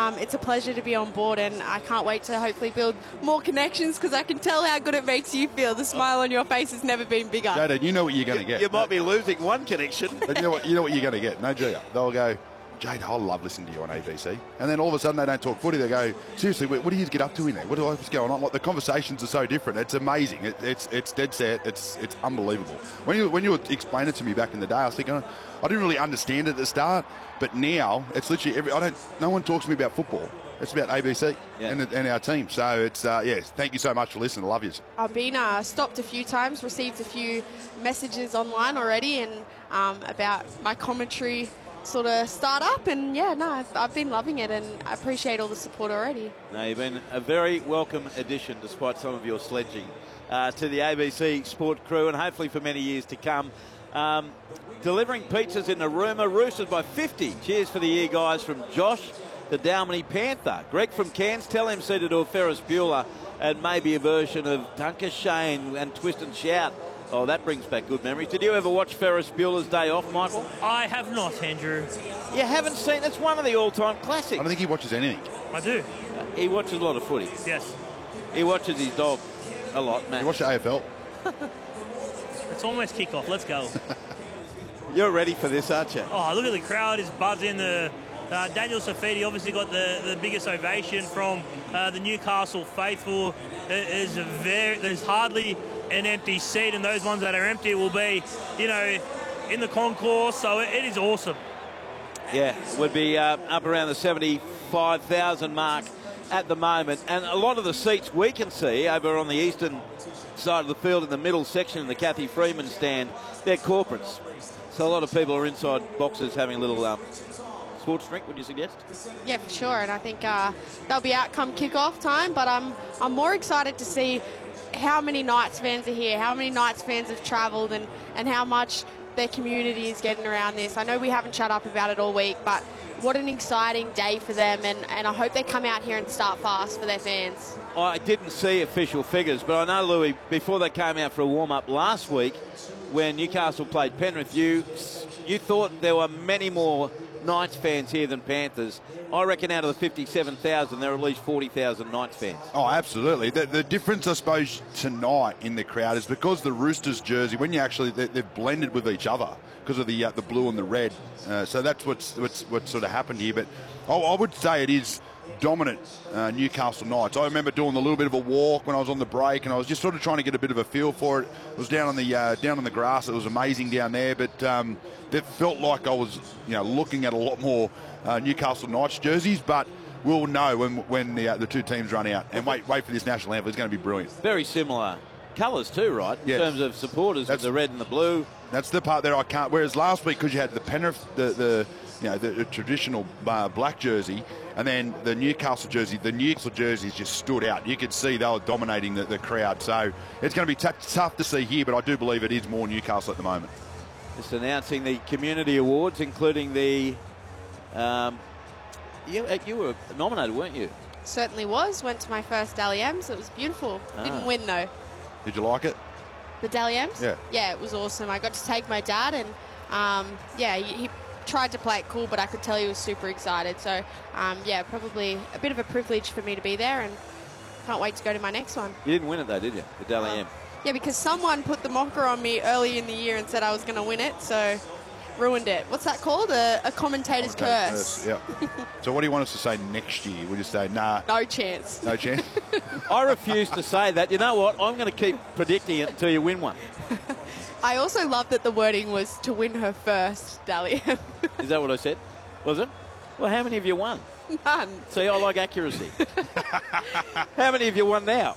it's a pleasure to be on board, and I can't wait to hopefully build more connections, because I can tell how good it makes you feel. The smile on your face has never been bigger. Jaden, you know what you're going to get. You might be losing one connection. But you know what you're going to get. No, Gia. They'll go, Jade, I love listening to you on ABC. And then all of a sudden they don't talk footy. They go, seriously, what do you get up to in there? What's going on? Like, the conversations are so different. It's amazing. It's dead set. It's unbelievable. When you were explaining it to me back in the day, I was thinking, I didn't really understand it at the start, but now it's literally no one talks to me about football. It's about ABC and our team. So it's, yes, thank you so much for listening. I love you. I've been stopped a few times, received a few messages online already, and about my commentary sort of start up, and I've been loving it, and I appreciate all the support already. No, you've been a very welcome addition, despite some of your sledging, to the ABC Sport crew, and hopefully for many years to come. Delivering pizzas in Narooma, roosted by 50. Cheers for the year, guys, from Josh, the Dalmany Panther. Greg from Cairns, tell MC to do a Ferris Bueller and maybe a version of Dunker Shane and Twist and Shout. Oh, that brings back good memories. Did you ever watch Ferris Bueller's Day Off, Michael? I have not, Andrew. You haven't seen? It's one of the all-time classics. I don't think he watches anything. I do. He watches a lot of footy. Yes. He watches his dog a lot, Matt. You watch the AFL? It's almost kick-off. Let's go. You're ready for this, aren't you? Oh, look at the crowd is buzzing. Daniel Safidi obviously got the biggest ovation from the Newcastle faithful. There's hardly an empty seat, and those ones that are empty will be, in the concourse. So it is awesome. Yeah, would be up around the 75,000 mark at the moment. And a lot of the seats we can see over on the eastern side of the field in the middle section in the Kathy Freeman stand, they're corporates. So a lot of people are inside boxes having a little sports drink, would you suggest? Yeah, for sure. And I think they'll be out come kick-off time, but I'm more excited to see how many Knights fans are here, how many Knights fans have travelled, and how much their community is getting around this. I know we haven't shut up about it all week, but what an exciting day for them, and I hope they come out here and start fast for their fans. I didn't see official figures, but I know, Louis, before they came out for a warm-up last week, when Newcastle played Penrith, you thought there were many more Knights fans here than Panthers. I reckon out of the 57,000, there are at least 40,000 Knights fans. Oh, absolutely. The difference, I suppose, tonight in the crowd is because the Roosters jersey, when you actually, they've blended with each other because of the blue and the red. So that's what's sort of happened here. But I would say it is dominant Newcastle Knights. I remember doing a little bit of a walk when I was on the break, and I was just sort of trying to get a bit of a feel for it. It was down on the grass. It was amazing down there, but it felt like I was looking at a lot more Newcastle Knights jerseys. But we'll know when the two teams run out. And wait for this national anthem. It's going to be brilliant. Very similar colours too, right? In Yes. terms of supporters, with the red and the blue. That's the part there I can't. Whereas last week, because you had the Penrith, the traditional black jersey, and then the Newcastle jersey, the Newcastle jerseys just stood out. You could see they were dominating the crowd. So it's going to be tough to see here, but I do believe it is more Newcastle at the moment. Just announcing the community awards, including the. You were nominated, weren't you? Certainly was. Went to my first Dally M's. It was beautiful. Didn't win though. Did you like it? The Dally M's? Yeah. Yeah, it was awesome. I got to take my dad, and he tried to play it cool, but I could tell he was super excited. So, probably a bit of a privilege for me to be there, and can't wait to go to my next one. You didn't win it though, did you? The Dally M. Yeah, because someone put the mocker on me early in the year and said I was going to win it, so ruined it. What's that called? A commentator's curse. Yeah. So what do you want us to say next year? We'll just say, nah. No chance. No chance? I refuse to say that. You know what? I'm going to keep predicting it until you win one. I also love that the wording was to win her first Dally M. Is that what I said? Was it? Well, how many have you won? None. See, I like accuracy. How many have you won now?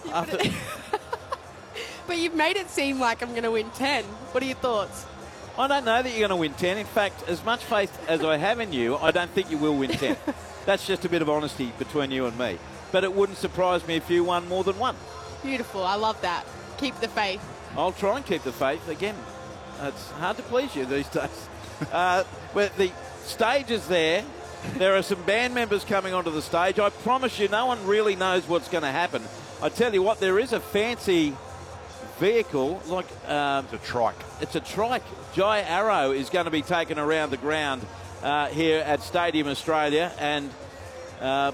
But you've made it seem like I'm going to win 10. What are your thoughts? I don't know that you're going to win 10. In fact, as much faith as I have in you, I don't think you will win 10. That's just a bit of honesty between you and me. But it wouldn't surprise me if you won more than one. Beautiful. I love that. Keep the faith. I'll try and keep the faith. Again, it's hard to please you these days. But the stage is there. There are some band members coming onto the stage. I promise you, no one really knows what's going to happen. I tell you what, there is a fancy vehicle, like It's a trike. It's a trike. Jai Arrow is going to be taken around the ground here at Stadium Australia, and